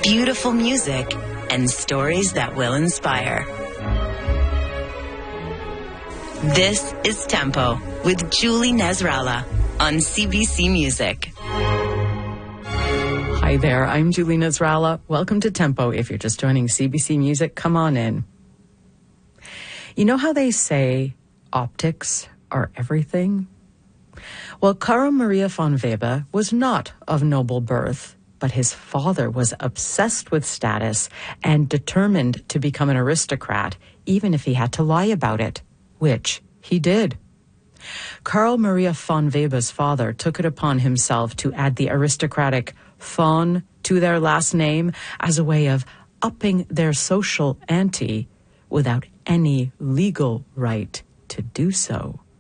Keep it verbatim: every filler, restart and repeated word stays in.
beautiful music, and stories that will inspire. This is Tempo with Julie Nasrallah on C B C Music. Hi there, I'm Julie Nasrallah. Welcome to Tempo. If you're just joining C B C Music, come on in. You know how they say optics are everything? Well, Karl Maria von Weber was not of noble birth, but his father was obsessed with status and determined to become an aristocrat, even if he had to lie about it, which he did. Karl Maria von Weber's father took it upon himself to add the aristocratic von to their last name as a way of upping their social ante without any legal right to do so.